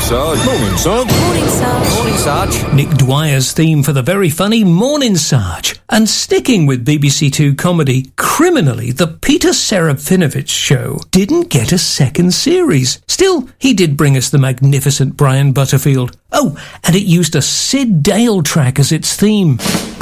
Sarge. Morning, Sarge. Morning, Sarge. Morning, Sarge. Nick Dwyer's theme for the very funny Morning Sarge. And sticking with BBC Two comedy, criminally, the Peter Serafinovich show didn't get a second series. Still, he did bring us the magnificent Brian Butterfield. Oh, and it used a Sid Dale track as its theme.